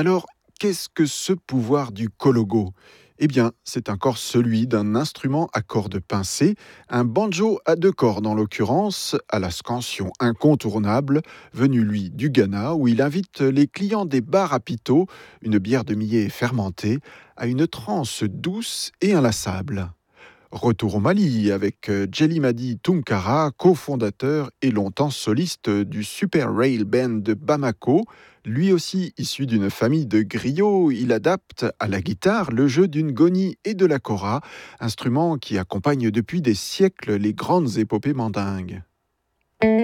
Alors, qu'est-ce que ce pouvoir du kologo? Eh bien, c'est encore celui d'un instrument à cordes pincées, un banjo à deux cordes en l'occurrence, à la scansion incontournable, venu lui du Ghana, où il invite les clients des bars à pito, une bière de millet fermentée, à une transe douce et inlassable. Retour au Mali avec Jelly Madi Tunkara, cofondateur et longtemps soliste du Super Rail Band de Bamako. Lui aussi issu d'une famille de griots, il adapte à la guitare le jeu d'une goni et de la kora, instruments qui accompagnent depuis des siècles les grandes épopées mandingues.